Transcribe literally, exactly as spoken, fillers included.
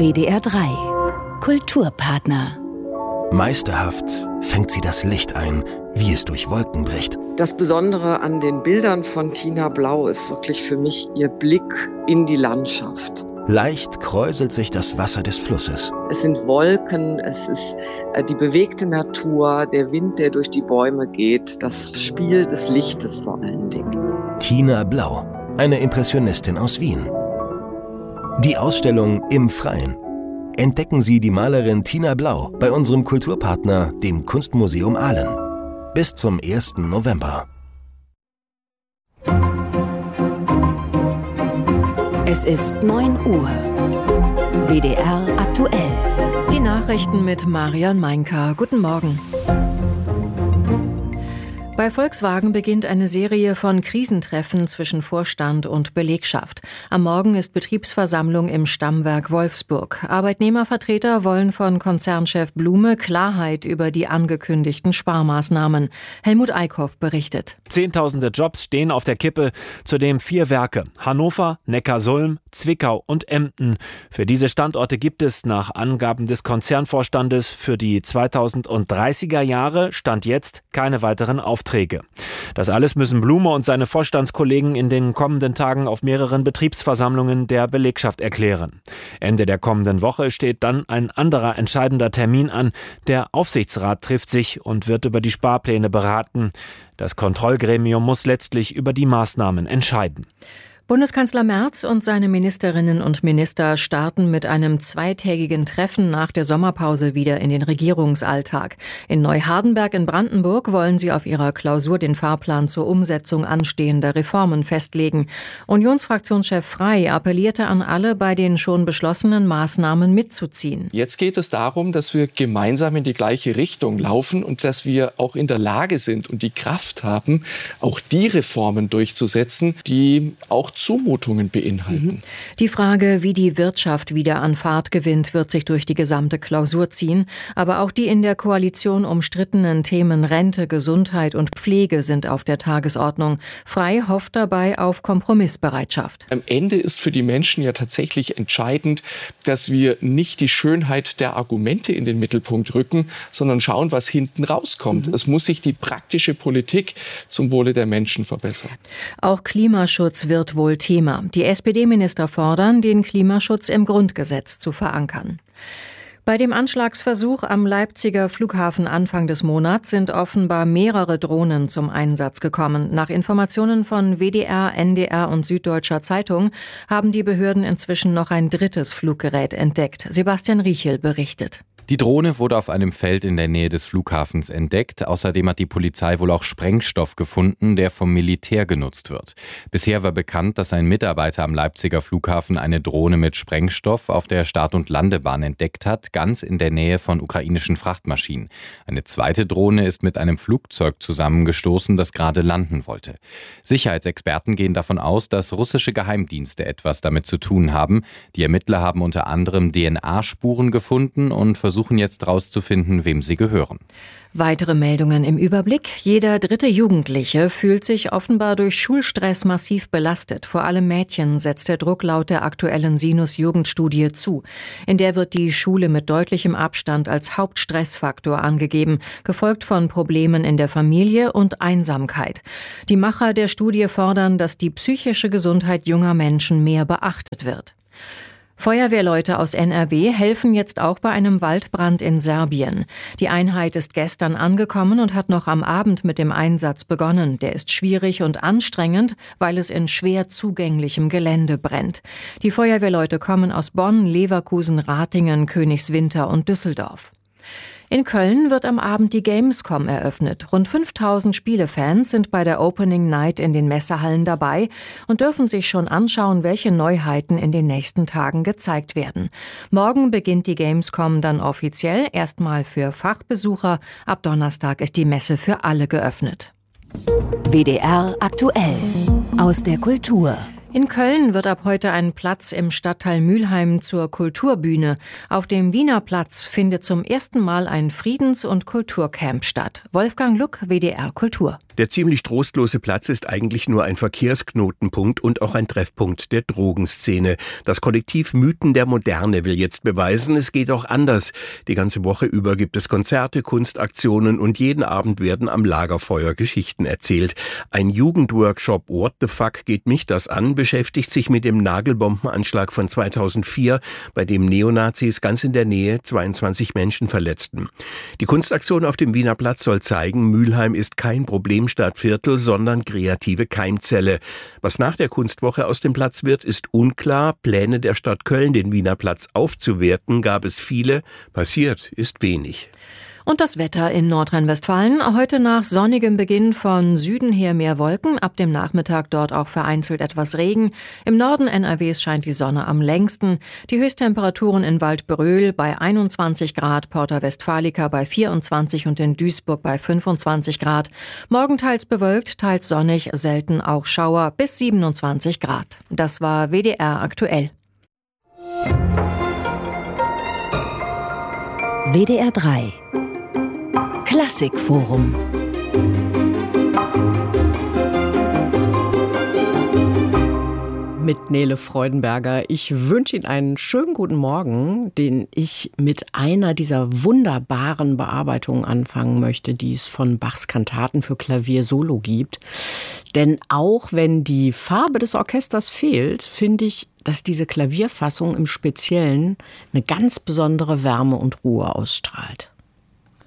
W D R drei Kulturpartner. Meisterhaft fängt sie das Licht ein, wie es durch Wolken bricht. Das Besondere an den Bildern von Tina Blau ist wirklich für mich ihr Blick in die Landschaft. Leicht kräuselt sich das Wasser des Flusses. Es sind Wolken, es ist die bewegte Natur, der Wind, der durch die Bäume geht, das Spiel des Lichtes vor allen Dingen. Tina Blau, eine Impressionistin aus Wien. Die Ausstellung Im Freien. Entdecken Sie die Malerin Tina Blau bei unserem Kulturpartner, dem Kunstmuseum Aalen. Bis zum ersten November. Es ist neun Uhr. W D R aktuell. Die Nachrichten mit Marion Meinka. Guten Morgen. Bei Volkswagen beginnt eine Serie von Krisentreffen zwischen Vorstand und Belegschaft. Am Morgen ist Betriebsversammlung im Stammwerk Wolfsburg. Arbeitnehmervertreter wollen von Konzernchef Blume Klarheit über die angekündigten Sparmaßnahmen. Helmut Eickhoff berichtet. Zehntausende Jobs stehen auf der Kippe, zudem vier Werke: Hannover, Neckarsulm, Zwickau und Emden. Für diese Standorte gibt es nach Angaben des Konzernvorstandes für die zweitausenddreißiger Jahre Stand jetzt keine weiteren Aufträge. Das alles müssen Blume und seine Vorstandskollegen in den kommenden Tagen auf mehreren Betriebsversammlungen der Belegschaft erklären. Ende der kommenden Woche steht dann ein anderer entscheidender Termin an. Der Aufsichtsrat trifft sich und wird über die Sparpläne beraten. Das Kontrollgremium muss letztlich über die Maßnahmen entscheiden. Bundeskanzler Merz und seine Ministerinnen und Minister starten mit einem zweitägigen Treffen nach der Sommerpause wieder in den Regierungsalltag. In Neuhardenberg in Brandenburg wollen sie auf ihrer Klausur den Fahrplan zur Umsetzung anstehender Reformen festlegen. Unionsfraktionschef Frey appellierte an alle, bei den schon beschlossenen Maßnahmen mitzuziehen. Jetzt geht es darum, dass wir gemeinsam in die gleiche Richtung laufen und dass wir auch in der Lage sind und die Kraft haben, auch die Reformen durchzusetzen, die auch Zumutungen beinhalten. Die Frage, wie die Wirtschaft wieder an Fahrt gewinnt, wird sich durch die gesamte Klausur ziehen. Aber auch die in der Koalition umstrittenen Themen Rente, Gesundheit und Pflege sind auf der Tagesordnung. Frey hofft dabei auf Kompromissbereitschaft. Am Ende ist für die Menschen ja tatsächlich entscheidend, dass wir nicht die Schönheit der Argumente in den Mittelpunkt rücken, sondern schauen, was hinten rauskommt. Mhm. Es muss sich die praktische Politik zum Wohle der Menschen verbessern. Auch Klimaschutz wird wohl Thema. Die S P D-Minister fordern, den Klimaschutz im Grundgesetz zu verankern. Bei dem Anschlagsversuch am Leipziger Flughafen Anfang des Monats sind offenbar mehrere Drohnen zum Einsatz gekommen. Nach Informationen von W D R, N D R und Süddeutscher Zeitung haben die Behörden inzwischen noch ein drittes Fluggerät entdeckt. Sebastian Riechel berichtet. Die Drohne wurde auf einem Feld in der Nähe des Flughafens entdeckt. Außerdem hat die Polizei wohl auch Sprengstoff gefunden, der vom Militär genutzt wird. Bisher war bekannt, dass ein Mitarbeiter am Leipziger Flughafen eine Drohne mit Sprengstoff auf der Start- und Landebahn entdeckt hat, ganz in der Nähe von ukrainischen Frachtmaschinen. Eine zweite Drohne ist mit einem Flugzeug zusammengestoßen, das gerade landen wollte. Sicherheitsexperten gehen davon aus, dass russische Geheimdienste etwas damit zu tun haben. Die Ermittler haben unter anderem D N A-Spuren gefunden und versuchen jetzt herauszufinden, wem sie gehören. Weitere Meldungen im Überblick. Jeder dritte Jugendliche fühlt sich offenbar durch Schulstress massiv belastet. Vor allem Mädchen setzt der Druck laut der aktuellen Sinus-Jugendstudie zu. In der wird die Schule mit deutlichem Abstand als Hauptstressfaktor angegeben, gefolgt von Problemen in der Familie und Einsamkeit. Die Macher der Studie fordern, dass die psychische Gesundheit junger Menschen mehr beachtet wird. Feuerwehrleute aus N R W helfen jetzt auch bei einem Waldbrand in Serbien. Die Einheit ist gestern angekommen und hat noch am Abend mit dem Einsatz begonnen. Der ist schwierig und anstrengend, weil es in schwer zugänglichem Gelände brennt. Die Feuerwehrleute kommen aus Bonn, Leverkusen, Ratingen, Königswinter und Düsseldorf. In Köln wird am Abend die Gamescom eröffnet. Rund fünftausend Spielefans sind bei der Opening Night in den Messehallen dabei und dürfen sich schon anschauen, welche Neuheiten in den nächsten Tagen gezeigt werden. Morgen beginnt die Gamescom dann offiziell, erstmal für Fachbesucher. Ab Donnerstag ist die Messe für alle geöffnet. W D R aktuell. Aus der Kultur. In Köln wird ab heute ein Platz im Stadtteil Mülheim zur Kulturbühne. Auf dem Wiener Platz findet zum ersten Mal ein Friedens- und Kulturcamp statt. Wolfgang Luck, W D R Kultur. Der ziemlich trostlose Platz ist eigentlich nur ein Verkehrsknotenpunkt und auch ein Treffpunkt der Drogenszene. Das Kollektiv Mythen der Moderne will jetzt beweisen, es geht auch anders. Die ganze Woche über gibt es Konzerte, Kunstaktionen und jeden Abend werden am Lagerfeuer Geschichten erzählt. Ein Jugendworkshop What the Fuck geht mich das an beschäftigt sich mit dem Nagelbombenanschlag von zweitausendvier, bei dem Neonazis ganz in der Nähe zweiundzwanzig Menschen verletzten. Die Kunstaktion auf dem Wiener Platz soll zeigen, Mülheim ist kein Problemstadtviertel, sondern kreative Keimzelle. Was nach der Kunstwoche aus dem Platz wird, ist unklar. Pläne der Stadt Köln, den Wiener Platz aufzuwerten, gab es viele. Passiert ist wenig. Und das Wetter in Nordrhein-Westfalen. Heute nach sonnigem Beginn von Süden her mehr Wolken. Ab dem Nachmittag dort auch vereinzelt etwas Regen. Im Norden N R Ws scheint die Sonne am längsten. Die Höchsttemperaturen in Waldbröl bei einundzwanzig Grad, Porta Westfalica bei vierundzwanzig und in Duisburg bei fünfundzwanzig Grad. Morgen teils bewölkt, teils sonnig, selten auch Schauer bis siebenundzwanzig Grad. Das war W D R aktuell. W D R drei Klassikforum. Mit Nele Freudenberger. Ich wünsche Ihnen einen schönen guten Morgen, den ich mit einer dieser wunderbaren Bearbeitungen anfangen möchte, die es von Bachs Kantaten für Klavier solo gibt. Denn auch wenn die Farbe des Orchesters fehlt, finde ich, dass diese Klavierfassung im Speziellen eine ganz besondere Wärme und Ruhe ausstrahlt.